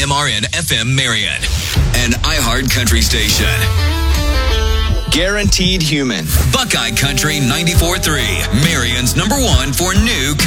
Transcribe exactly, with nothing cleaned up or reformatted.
M R N F M Marion, an iHeart country station. Guaranteed Human. Buckeye Country ninety-four point three, Marion's number one for new country.